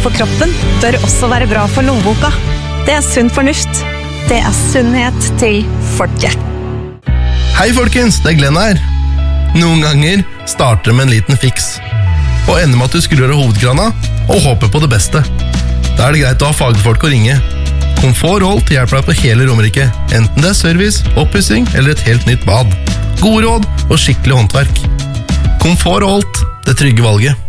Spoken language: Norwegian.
for kroppen bør også være bra for lommeboka. Det sunn fornuft. Det sunnhet til folket. Hei folkens, det Glenn her. Noen ganger starter det med en liten fiks, og ender med at du skrur av hovedkrana og håper på det beste. Da det greit å ha fagfolk å ringe. Komfort og Holt hjelper deg på hele Romerike, enten det service, oppussing eller et helt nytt bad. Gode råd og skikkelig håndverk. Komfort og Holt, det trygge valget.